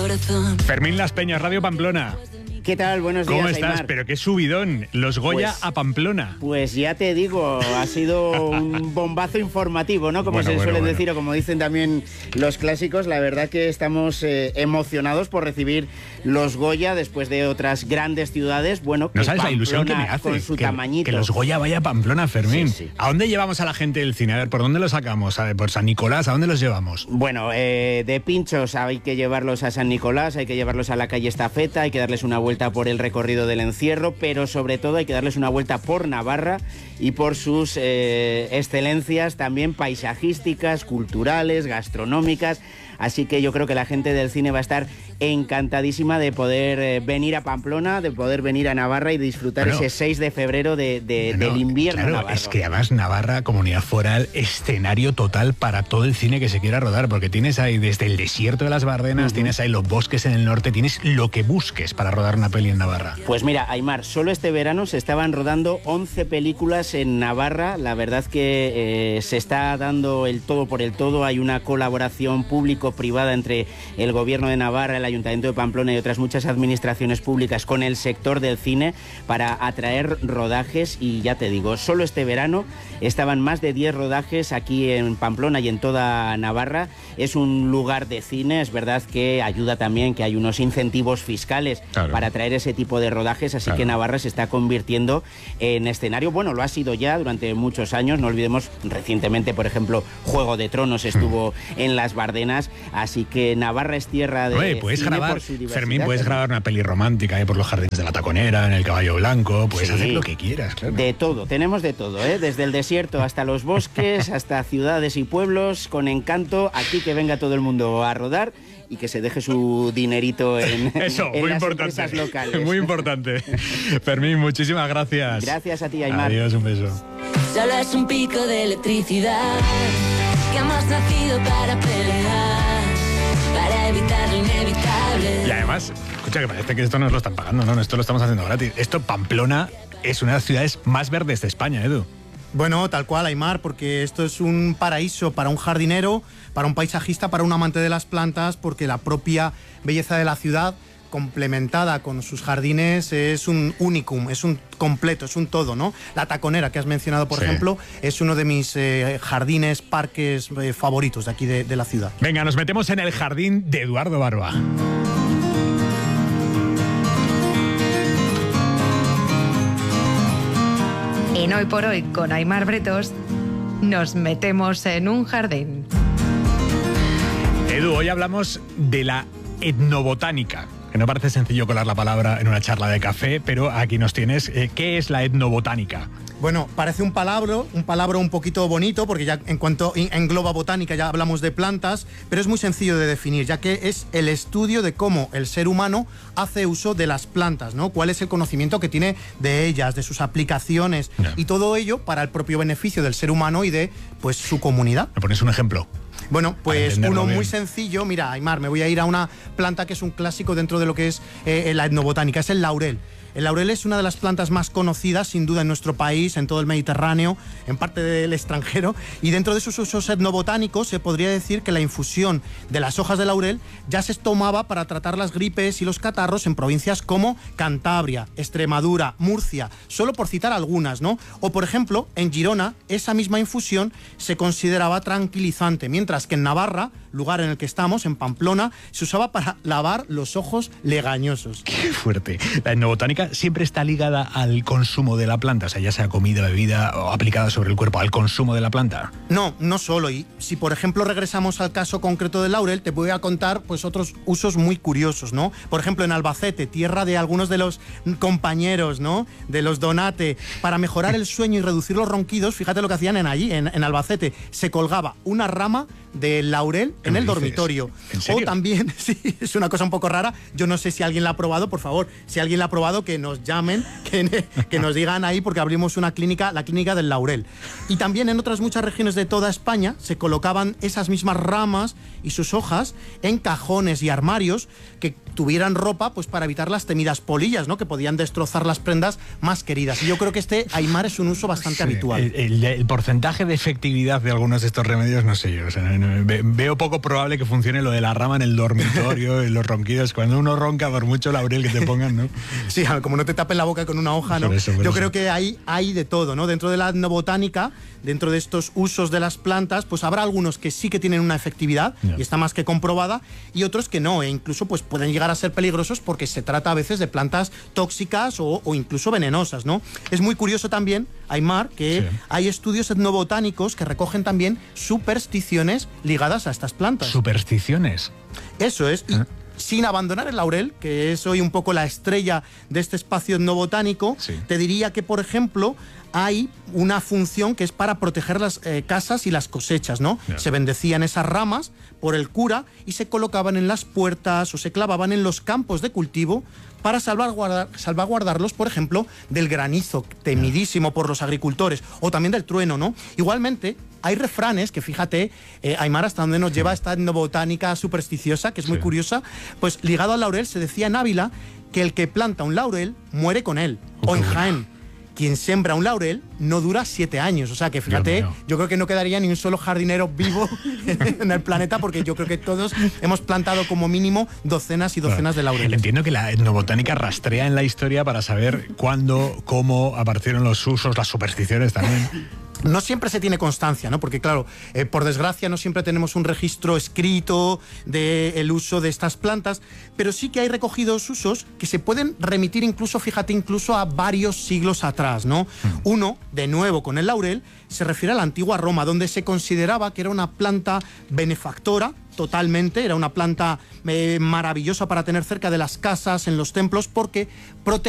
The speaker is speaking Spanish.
corazón. Fermín Las Peñas, Radio Pamplona. ¿Qué tal? Buenos días, ¿Cómo estás? Aimar. Pero qué subidón, los Goya Pues, a Pamplona. Pues ya te digo, ha sido un bombazo informativo, ¿no? Como se suele decir, o como dicen también los clásicos. La verdad que estamos emocionados por recibir los Goya después de otras grandes ciudades. Bueno, No sabes la ilusión que me hace con su tamañito. que los Goya vaya a Pamplona, Fermín. Sí. ¿A dónde llevamos a la gente del cine? A ver, ¿por dónde los sacamos? A ver, ¿por San Nicolás? ¿A dónde los llevamos? Bueno, de pinchos hay que llevarlos a San Nicolás, hay que llevarlos a la calle Estafeta, hay que darles una vuelta por el recorrido del encierro, pero sobre todo hay que darles una vuelta por Navarra y por sus excelencias también paisajísticas, culturales, gastronómicas. Así que yo creo que la gente del cine va a estar encantadísima de poder venir a Pamplona, de poder venir a Navarra y disfrutar ese 6 de febrero del invierno claro, navarro. Es que además Navarra, comunidad foral, escenario total para todo el cine que se quiera rodar, porque tienes ahí desde el desierto de las Bardenas, tienes ahí los bosques en el norte, tienes lo que busques para rodar una peli en Navarra. Pues mira, Aimar, solo este verano se estaban rodando 11 películas en Navarra. La verdad que se está dando el todo por el todo. Hay una colaboración público-privada entre el Gobierno de Navarra, el Ayuntamiento de Pamplona y otras muchas administraciones públicas con el sector del cine para atraer rodajes. Y ya te digo, solo este verano estaban más de 10 rodajes aquí en Pamplona y en toda Navarra. Es un lugar de cine, es verdad que ayuda también que hay unos incentivos fiscales para atraer ese tipo de rodajes, así que Navarra se está convirtiendo en escenario. Bueno, lo ha sido ya durante muchos años, no olvidemos, recientemente, por ejemplo, Juego de Tronos estuvo en las Bardenas, así que Navarra es tierra de puedes cine grabar, por su diversidad. Fermín, puedes grabar una peli romántica por los jardines de la Taconera, en el Caballo Blanco, puedes hacer lo que quieras, claro. De todo, tenemos de todo, desde el desierto hasta los bosques, hasta ciudades y pueblos, con encanto, aquí que venga todo el mundo a rodar y que se deje su dinerito en muy las importante, empresas locales. Muy importante. Fermín, muchísimas gracias. Gracias a ti, Aimar. Adiós, un beso. Solo es un pico de electricidad que hemos nacido para pelear, para evitar lo inevitable. Y además, escucha, que parece que esto nos lo están pagando, no, esto lo estamos haciendo gratis. Esto, Pamplona, es una de las ciudades más verdes de España, Edu. Bueno, tal cual, Aimar, porque esto es un paraíso para un jardinero, para un paisajista, para un amante de las plantas, porque la propia belleza de la ciudad, complementada con sus jardines, es un unicum, es un completo, es un todo, ¿no? La Taconera, que has mencionado, por ejemplo, es uno de mis jardines, parques favoritos de aquí de la ciudad. Venga, nos metemos en el jardín de Eduardo Barba. En Hoy por Hoy, con Aimar Bretos, nos metemos en un jardín. Edu, hoy hablamos de la etnobotánica, que no parece sencillo colar la palabra en una charla de café, pero aquí nos tienes. ¿Qué es la etnobotánica? Bueno, parece un palabra un poquito bonito, porque ya en cuanto engloba botánica ya hablamos de plantas, pero es muy sencillo de definir, ya que es el estudio de cómo el ser humano hace uso de las plantas, ¿no? Cuál es el conocimiento que tiene de ellas, de sus aplicaciones, y todo ello para el propio beneficio del ser humano y de, pues, su comunidad. ¿Me pones un ejemplo? Bueno, pues uno muy sencillo. Mira, Aimar, me voy a ir a una planta que es un clásico dentro de lo que es la etnobotánica, es el laurel. El laurel es una de las plantas más conocidas, sin duda, en nuestro país, en todo el Mediterráneo, en parte del extranjero, y dentro de sus usos etnobotánicos se podría decir que la infusión de las hojas de laurel ya se tomaba para tratar las gripes y los catarros en provincias como Cantabria, Extremadura, Murcia, solo por citar algunas, ¿no? O, por ejemplo, en Girona, esa misma infusión se consideraba tranquilizante, mientras que en Navarra, lugar en el que estamos, en Pamplona, se usaba para lavar los ojos legañosos. ¡Qué fuerte! La etnobotánica siempre está ligada al consumo de la planta, o sea, ya sea comida, bebida o aplicada sobre el cuerpo, al consumo de la planta. No, no solo. Y si, por ejemplo, regresamos al caso concreto del laurel, te voy a contar pues otros usos muy curiosos, ¿no? Por ejemplo, en Albacete, tierra de algunos de los compañeros, ¿no? De los Donate, para mejorar el sueño y reducir los ronquidos, fíjate lo que hacían en Albacete, se colgaba una rama de laurel en el dormitorio. ¿En serio? O también, sí, es una cosa un poco rara, yo no sé si alguien la ha probado, por favor, si alguien la ha probado, que nos llamen, que nos digan ahí, porque abrimos una clínica, la clínica del laurel. Y también en otras muchas regiones de toda España se colocaban esas mismas ramas y sus hojas en cajones y armarios que tuvieran ropa pues para evitar las temidas polillas, ¿no? Que podían destrozar las prendas más queridas. Y yo creo que este Aimar es un uso bastante habitual. El porcentaje de efectividad de algunos de estos remedios, no sé yo. O sea, veo poco probable que funcione lo de la rama en el dormitorio, en los ronquidos. Cuando uno ronca, por mucho laurel que te pongan, ¿no? Sí, como no te tapen la boca con una hoja, ¿no? Yo creo que hay de todo, ¿no? Dentro de la etnobotánica, dentro de estos usos de las plantas, pues habrá algunos que sí que tienen una efectividad y está más que comprobada, y otros que no, e incluso pues pueden llegar a ser peligrosos porque se trata a veces de plantas tóxicas o incluso venenosas, ¿no? Es muy curioso también, Aimar, que hay estudios etnobotánicos que recogen también supersticiones ligadas a estas plantas. ¿Supersticiones? Eso es. Y sin abandonar el laurel, que es hoy un poco la estrella de este espacio etnobotánico, te diría que, por ejemplo, hay una función que es para proteger las casas y las cosechas, ¿no? Se bendecían esas ramas por el cura y se colocaban en las puertas o se clavaban en los campos de cultivo para salvaguardarlos, por ejemplo, del granizo, temidísimo por los agricultores, o también del trueno, ¿no? Igualmente, hay refranes que, fíjate, Aimar, hasta donde nos lleva esta etnobotánica supersticiosa, que es muy curiosa, pues ligado al laurel se decía en Ávila que el que planta un laurel muere con él, o en Jaén, quien siembra un laurel no dura 7 años. O sea que fíjate, yo creo que no quedaría ni un solo jardinero vivo en el planeta, porque yo creo que todos hemos plantado como mínimo docenas y docenas de laureles. Entiendo que la etnobotánica rastrea en la historia para saber cuándo, cómo aparecieron los usos, las supersticiones también. No siempre se tiene constancia, ¿no? Porque claro, por desgracia no siempre tenemos un registro escrito del uso de estas plantas, pero sí que hay recogidos usos que se pueden remitir incluso, fíjate, incluso a varios siglos atrás, ¿no? Uno, de nuevo con el laurel, se refiere a la antigua Roma, donde se consideraba que era una planta benefactora, totalmente, era una planta maravillosa para tener cerca de las casas, en los templos, porque protegía